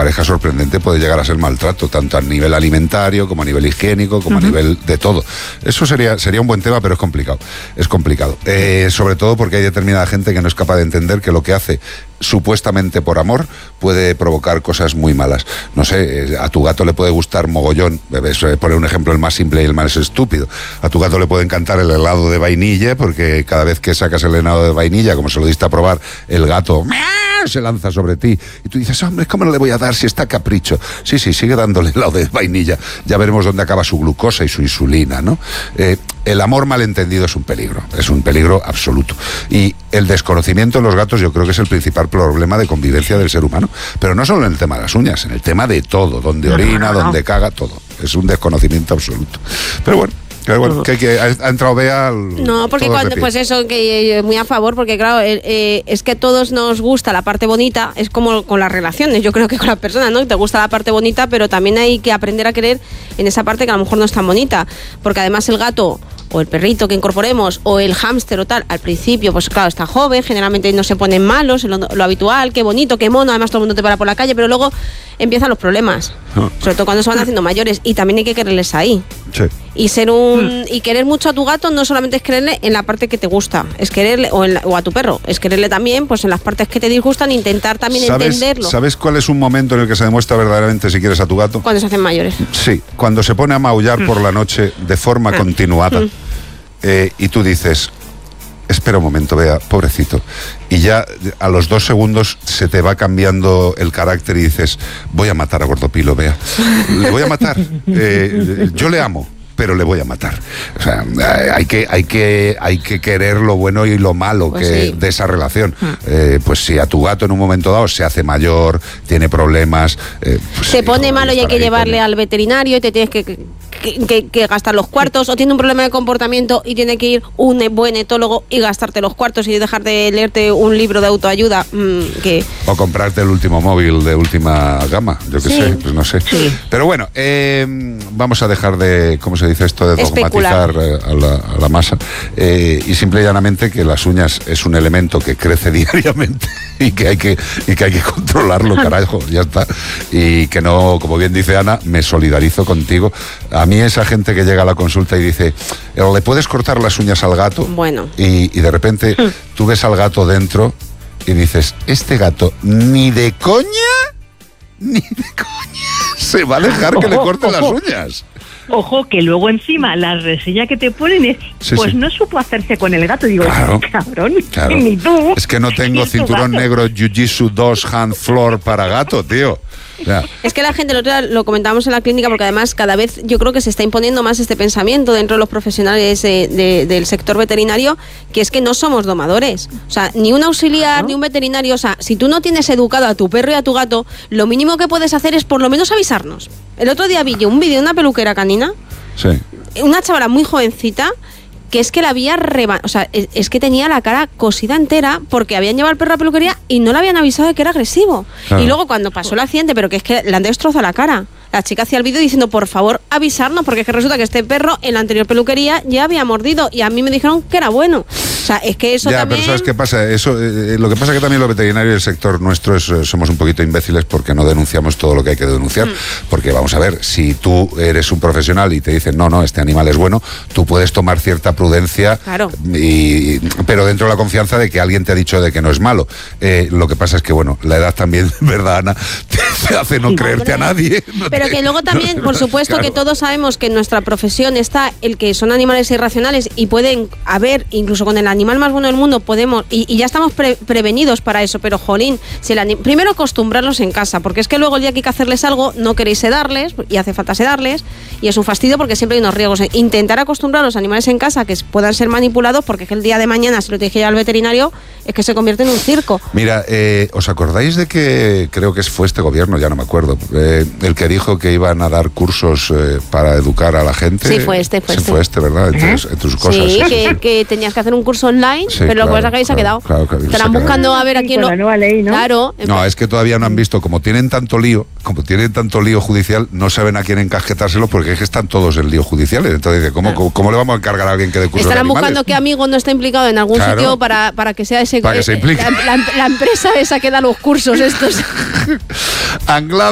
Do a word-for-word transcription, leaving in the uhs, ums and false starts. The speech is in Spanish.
pareja sorprendente puede llegar a ser maltrato, tanto a nivel alimentario, como a nivel higiénico, como uh-huh. a nivel de todo. Eso sería, sería un buen tema, pero es complicado. Es complicado. Eh, sobre todo porque hay determinada gente que no es capaz de entender que lo que hace supuestamente por amor puede provocar cosas muy malas. No sé, a tu gato le puede gustar mogollón, poner un ejemplo el más simple y el más estúpido. A tu gato le puede encantar el helado de vainilla, porque cada vez que sacas el helado de vainilla, como se lo diste a probar, el gato se lanza sobre ti y tú dices, hombre, ¿cómo no le voy a dar si está capricho? Sí, sí, sigue dándole helado de vainilla, ya veremos dónde acaba su glucosa y su insulina, ¿no? Eh, el amor malentendido es un peligro, es un peligro absoluto. Y el desconocimiento en los gatos yo creo que es el principal problema de convivencia del ser humano, pero no solo en el tema de las uñas, en el tema de todo, donde orina, donde caga, todo. Es un desconocimiento absoluto. Pero bueno, Pero bueno, que, que ha entrado Bea al... No, porque cuando, pues eso, que muy a favor, porque claro, eh, es que a todos nos gusta la parte bonita, es como con las relaciones, yo creo que con las personas, ¿no? Te gusta la parte bonita, pero también hay que aprender a querer en esa parte que a lo mejor no es tan bonita, porque además el gato o el perrito que incorporemos o el hámster o tal, al principio, pues claro, está joven, generalmente no se ponen malos, lo, lo habitual, qué bonito, qué mono, además todo el mundo te para por la calle, pero luego empiezan los problemas, no. sobre todo cuando se van haciendo mayores, y también hay que quererles ahí. Sí. Y ser un y querer mucho a tu gato no solamente es quererle en la parte que te gusta, es quererle o, en la, o a tu perro, es quererle también pues en las partes que te disgustan, intentar también ¿Sabes, entenderlo. ¿Sabes cuál es un momento en el que se demuestra verdaderamente si quieres a tu gato? Cuando se hacen mayores. Sí, cuando se pone a maullar mm. por la noche de forma ah. continuada mm. eh, y tú dices, espera un momento, Bea, pobrecito. Y ya a los dos segundos se te va cambiando el carácter y dices, voy a matar a Gordopilo, Bea. Le voy a matar. Eh, yo le amo, pero le voy a matar. O sea, hay que, hay que, hay que querer lo bueno y lo malo pues que sí. de esa relación. Mm. Eh, pues si a tu gato en un momento dado se hace mayor, tiene problemas... Eh, pues se pone hijo, malo y hay que llevarle con... al veterinario y te tienes que... Que, que, que gastar los cuartos, o tiene un problema de comportamiento y tiene que ir un buen etólogo y gastarte los cuartos y dejar de leerte un libro de autoayuda mmm, que... o comprarte el último móvil de última gama, yo que sí. sé, pues no sé. Sí. Pero bueno, eh, vamos a dejar de, ¿cómo se dice esto? De dogmatizar a la, a la masa eh, y simple y llanamente que las uñas es un elemento que crece diariamente y que hay que, y que hay que controlarlo, carajo, ya está. Y que no, como bien dice Ana, me solidarizo contigo. A mí esa gente que llega a la consulta y dice, ¿le puedes cortar las uñas al gato? Bueno. Y, y de repente tú ves al gato dentro y dices, este gato ni de coña, ni de coña se va a dejar que ojo, le corten ojo. las uñas. Ojo, que luego encima la reseña que te ponen es, sí, pues sí. no supo hacerse con el gato. Digo, claro, cabrón, claro. ni tú. Es que no tengo cinturón negro Jiu-Jitsu dos hand floor para gato, tío. Ya. Es que la gente, lo, lo comentábamos en la clínica, porque además cada vez yo creo que se está imponiendo más este pensamiento dentro de los profesionales de, de, del sector veterinario, que es que no somos domadores. O sea, ni un auxiliar, ¿no? ni un veterinario. O sea, si tú no tienes educado a tu perro y a tu gato, lo mínimo que puedes hacer es por lo menos avisarnos. El otro día vi yo un vídeo de una peluquera canina, sí. una chavala muy jovencita, que es que la había reba... o sea, es, es que tenía la cara cosida entera porque habían llevado al perro a la peluquería y no le habían avisado de que era agresivo. Claro. Y luego cuando pasó el accidente, pero que es que le han destrozado la cara. La chica hacía el vídeo diciendo, por favor, avisarnos, porque es que resulta que este perro en la anterior peluquería ya había mordido y a mí me dijeron que era bueno. O sea, es que eso ya, también... pero ¿sabes qué pasa? Eso, eh, lo que pasa es que también los veterinarios del sector nuestro es, somos un poquito imbéciles porque no denunciamos todo lo que hay que denunciar. Mm. Porque vamos a ver, si tú eres un profesional y te dicen, no, no, este animal es bueno, tú puedes tomar cierta prudencia, claro. y, pero dentro de la confianza de que alguien te ha dicho de que no es malo. Eh, lo que pasa es que, bueno, la edad también, ¿verdad, Ana? Te hace no creerte a nadie. No pero te, que luego también, no, por supuesto, claro. que todos sabemos que en nuestra profesión está el que son animales irracionales y pueden haber, incluso con el animal más bueno del mundo, podemos, y, y ya estamos pre, prevenidos para eso, pero jolín, si el, primero acostumbrarlos en casa, porque es que luego el día que hay que hacerles algo, no queréis sedarles, y hace falta sedarles, y es un fastidio porque siempre hay unos riesgos. Intentar acostumbrar a los animales en casa que puedan ser manipulados, porque es que el día de mañana, si lo tienes que llevar al veterinario, es que se convierte en un circo. Mira, eh, ¿os acordáis de que, creo que fue este gobierno, ya no me acuerdo, eh, el que dijo que iban a dar cursos eh, para educar a la gente? Sí, fue este, fue sí, este. fue este, ¿verdad? Entre, entre tus cosas. Sí, sí, que, sí. que tenías que hacer un curso online, sí, pero claro, lo que pasa es que ahí se ha quedado. Claro, claro, Estarán buscando a ver a quién lo... la nueva ley, ¿no? Claro. No, es que todavía no han visto, como tienen tanto lío, como tienen tanto lío judicial, no saben a quién encasquetárselo porque es que están todos en lío judiciales. Entonces, ¿cómo, cómo, cómo le vamos a encargar a alguien que dé cursos de Estarán animales? buscando qué amigo no está implicado en algún claro. sitio para, para que sea ese... Para que se implique. La, la, la empresa esa que da los cursos estos. Anglada.